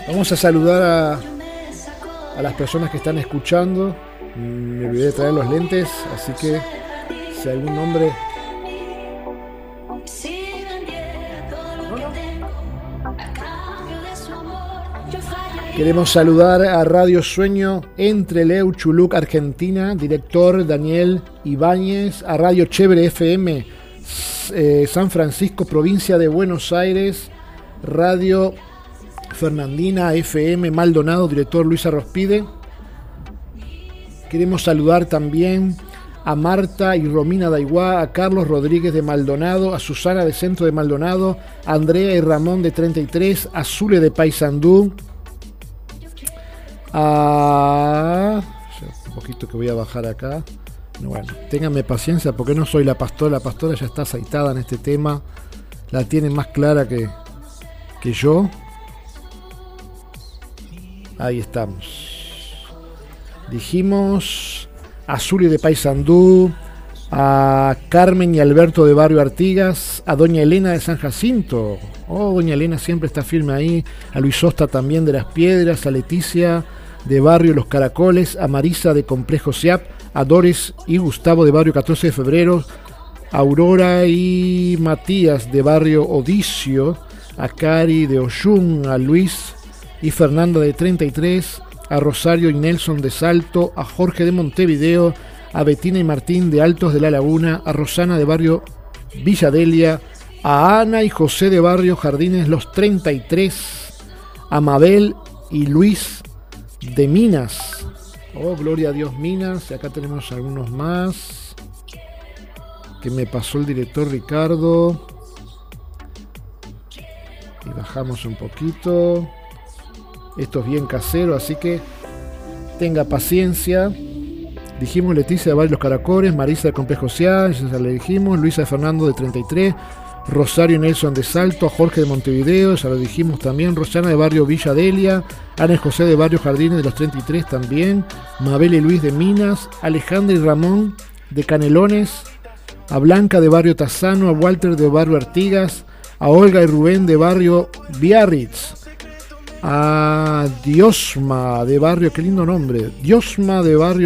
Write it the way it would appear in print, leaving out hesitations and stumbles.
Vamos a saludar a las personas que están escuchando. Me olvidé de traer los lentes, así que si algún nombre... Queremos saludar a Radio Sueño Entre Leu, Chuluc, Argentina, director Daniel Ibáñez, a Radio Chévere FM, San Francisco, provincia de Buenos Aires, Radio Fernandina FM, Maldonado, director Luis Arrospide. Queremos saludar también a Marta y Romina Daiguá, a Carlos Rodríguez de Maldonado, a Susana de Centro de Maldonado, a Andrea y Ramón de 33, a Zule de Paysandú, un poquito que voy a bajar acá. Bueno, ténganme paciencia porque no soy la pastora ya está aceitada en este tema, la tiene más clara que yo. Ahí estamos. Dijimos a Zuli de Paysandú, a Carmen y Alberto de Barrio Artigas, a Doña Elena de San Jacinto. Doña Elena siempre está firme ahí. A Luis Osta también de Las Piedras, a Leticia de Barrio Los Caracoles, a Marisa de Complejo Siap, a Doris y Gustavo de Barrio 14 de Febrero, a Aurora y Matías de Barrio Odicio, a Cari de Oyún, a Luis y Fernanda de 33, a Rosario y Nelson de Salto, a Jorge de Montevideo, a Betina y Martín de Altos de la Laguna, a Rosana de Barrio Villadelia, a Ana y José de Barrio Jardines Los 33, a Mabel y Luis de Minas. Gloria a Dios, Minas. Y acá tenemos algunos más que me pasó el director Ricardo. Y bajamos un poquito. Esto es bien casero, así que tenga paciencia. Dijimos Leticia de Barrio Los Caracoles, Marisa de Complejo Social, ya le dijimos, Luisa de Fernando de 33, Rosario Nelson de Salto, a Jorge de Montevideo, ya lo dijimos también, Rosana de Barrio Villa Delia, Ana y José de Barrio Jardines de los 33 también, Mabel y Luis de Minas, Alejandra y Ramón de Canelones, a Blanca de Barrio Tazano, a Walter de Barrio Artigas, a Olga y Rubén de Barrio Biarritz, a Diosma de Barrio, qué lindo nombre, Diosma de Barrio